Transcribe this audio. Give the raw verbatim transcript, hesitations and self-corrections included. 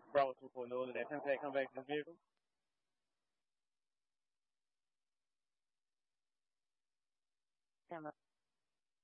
Bravo two point oh, did that ten come back to this vehicle? Camera.